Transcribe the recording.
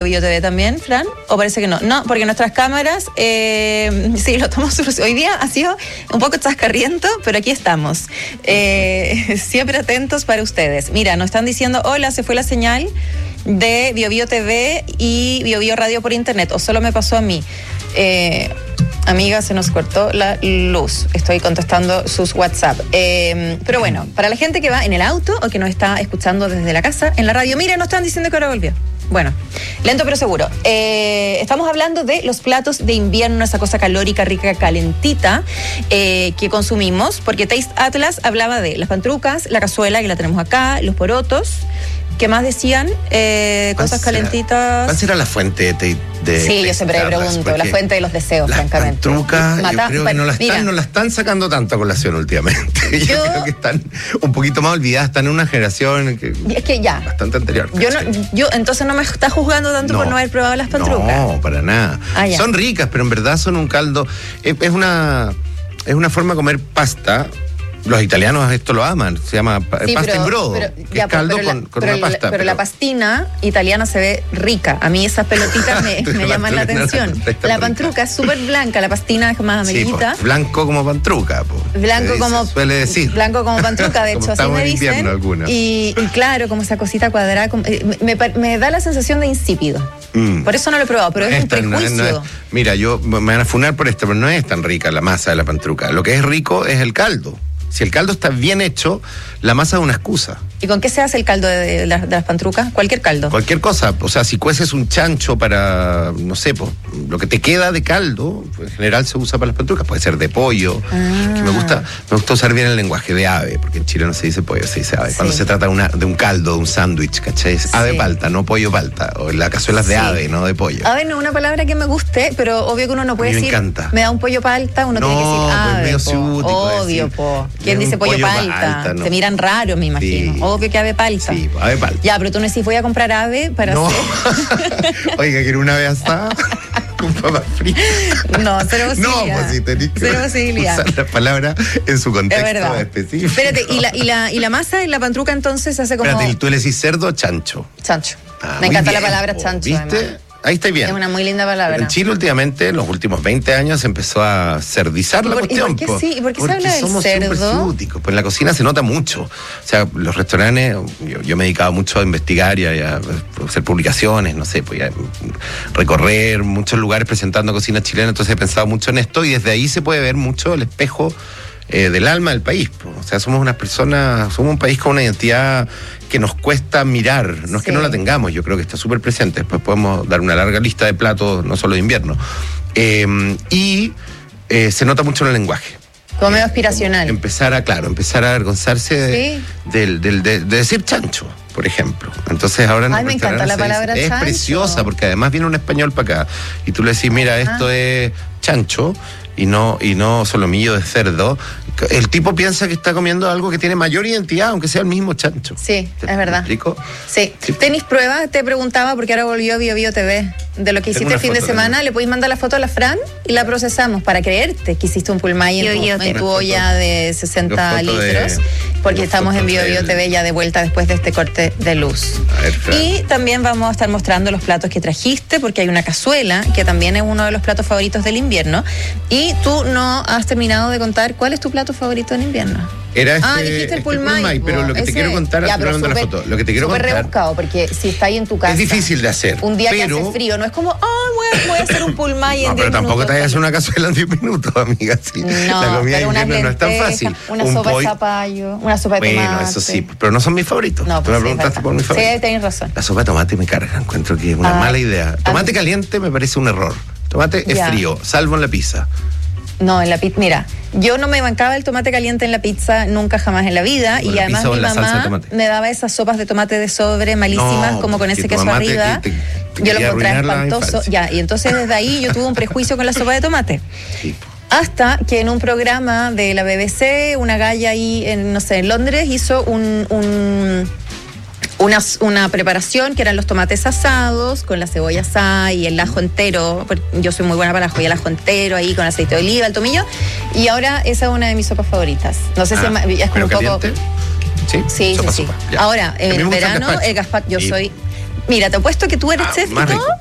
Bio TV también, Fran? ¿O parece que no? No, porque nuestras cámaras, sí, lo estamos solucionando. Hoy día ha sido un poco chascarriento, pero aquí estamos. Siempre atentos para ustedes. Mira, nos están diciendo, hola, se fue la señal de Bio Bio TV y Bio Bio Radio por internet, o solo me pasó a mí. Amiga, se nos cortó la luz. Estoy contestando sus WhatsApp. Pero bueno, para la gente que va en el auto o que nos está escuchando desde la casa, en la radio, mira, nos están diciendo que ahora volvió. Bueno, lento pero seguro. Estamos hablando de los platos de invierno, esa cosa calórica, rica, calentita que consumimos, porque Taste Atlas hablaba de las pantrucas, la cazuela, que la tenemos acá, los porotos. ¿Qué más decían? Cosas calentitas. ¿Cuál será la fuente de sí, yo siempre me pregunto, la fuente de los deseos, francamente. Las pantrucas, yo creo que no la están sacando tanto a colación últimamente. Yo creo que están un poquito más olvidadas, están en una generación es que ya bastante anterior. Yo entonces no me está juzgando tanto por no haber probado las pantrucas. No, para nada. Son ricas, pero en verdad son un caldo. Es una forma de comer pasta. Los italianos esto lo aman, se llama pasta in brodo, que es caldo con una pasta. Pero la pastina italiana se ve rica. A mí esas pelotitas me llaman la atención. La pantruca es súper blanca, la pastina es más amarillita. Sí, blanco como pantruca. Blanco como suele decir. Blanco como pantruca, de hecho, así me dicen. Y claro, como esa cosita cuadrada, me da la sensación de insípido. Por eso no lo he probado, pero es un prejuicio. Mira, me van a funar por esto, pero no es tan rica la masa de la pantruca. Lo que es rico es el caldo. Si el caldo está bien hecho, la masa es una excusa. ¿Y con qué se hace el caldo de las pantrucas? Cualquier caldo. Cualquier cosa. O sea, si cueces un chancho para, no sé, lo que te queda de caldo, en general se usa para las pantrucas. Puede ser de pollo. Que me gusta usar bien el lenguaje de ave, porque en Chile no se dice pollo, se dice ave. Sí. Cuando se trata de un caldo, de un sándwich, ¿cachai? Es ave palta, no pollo palta. O la cazuela es de ave, no de pollo. Ave no es una palabra que me guste, pero obvio que uno no puede decir. Me encanta. Me da un pollo palta, uno tiene que decir ave. Medio ciútico, obvio, po. ¿Quién dice pollo palta? No. Te miran raro, me imagino. Sí. Obvio que ave palta. Sí, ave palta. Ya, pero tú no decís, voy a comprar ave para hacer. Oiga, ¿quiere una ave asada? Con papas fritas. No, cero posibilidad. No, pues si tenés que usar la palabra en su contexto específico. Espérate, ¿y la masa de la pantruca entonces se hace como...? Espérate, ¿tú le decís cerdo o chancho? Chancho. Me encanta la palabra chancho, ¿viste? Además. Ahí está bien. Es una muy linda palabra. En Chile últimamente, en los últimos 20 años, empezó a cerdizar la cuestión. ¿Y por qué se habla del cerdo? Somos ciúticos. Pues en la cocina se nota mucho. O sea, los restaurantes, yo me he dedicado mucho a investigar y a hacer publicaciones, no sé, pues a recorrer muchos lugares presentando cocina chilena, entonces he pensado mucho en esto y desde ahí se puede ver mucho el espejo del alma del país. O sea, somos un país con una identidad que nos cuesta mirar, no es que no la tengamos, yo creo que está súper presente. Después podemos dar una larga lista de platos, no solo de invierno. Y se nota mucho en el lenguaje. Como medio aspiracional. Empezar a avergonzarse de decir chancho, por ejemplo. Entonces ahora me encanta la palabra chancho. Es preciosa, porque además viene un español para acá. Y tú le decís, mira, esto es chancho y no solomillo de cerdo. El tipo piensa que está comiendo algo que tiene mayor identidad, aunque sea el mismo chancho. Sí, es verdad. ¿Me explico? Sí. ¿Tenís pruebas? Te preguntaba, porque ahora volvió Bio Bio TV. De lo que hiciste el fin de semana, también. Le podéis mandar la foto a la Fran y la procesamos para creerte que hiciste un pulmay en tu olla de 60 litros. Porque estamos en Bio Bio TV ya de vuelta después de este corte de luz. A ver, Fran. Y también vamos a estar mostrando los platos que trajiste, porque hay una cazuela que también es uno de los platos favoritos del invierno. Y tú no has terminado de contar cuál es tu plato favorito en invierno. Era dijiste el pulmay, pero lo que te quiero contar, la foto. Lo que te quiero contar, rebuscado, porque si está ahí en tu casa. Es difícil de hacer. Un día que hace frío, no es como, voy a hacer un pulmay en 10 minutos. Pero tampoco te vayas a hacer una cazuela en 10 minutos, amiga. Sí. No, la comida de invierno no es tan fácil. Una sopa de zapallo, una sopa de tomate. Bueno, eso sí, pero no son mis favoritos. No, tú me preguntaste por mis favoritos. Sí, tenés razón. La sopa de tomate me carga, encuentro que es una mala idea. Tomate caliente me parece un error. Tomate es frío, salvo en la pizza. No, en la pizza, mira, yo no me bancaba el tomate caliente en la pizza nunca jamás en la vida. Y además mi mamá me daba esas sopas de tomate de sobre malísimas, como con ese queso arriba. Yo lo encontraba espantoso. Y entonces desde ahí yo tuve un prejuicio con la sopa de tomate. Sí. Hasta que en un programa de la BBC, una galla ahí en Londres hizo una preparación que eran los tomates asados con la cebolla asada y el ajo entero. Yo soy muy buena para el ajo y el ajo entero ahí con aceite de oliva, el tomillo. Y ahora esa es una de mis sopas favoritas. No sé si es como un poco. Sí. Sopa. Ahora, en el verano, el gazpacho, yo soy. Mira, te apuesto que tú eres chef y todo.